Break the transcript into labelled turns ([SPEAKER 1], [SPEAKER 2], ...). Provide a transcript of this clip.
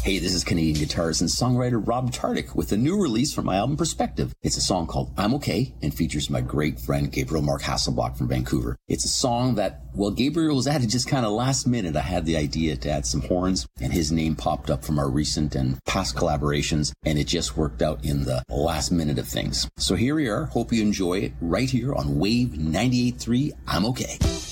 [SPEAKER 1] Hey, this is Canadian guitarist and songwriter Rob Tardik with a new release from my album Perspective. It's a song called I'm Okay and features my great friend Gabriel Mark Hasselbach from Vancouver. It's a song that, well, Gabriel was added just kind of last minute. I had the idea to add some horns and his name popped up from our recent and past collaborations, and it just worked out in the last minute of things. So here we are. Hope you enjoy it right here on Wave 98.3. I'm Okay.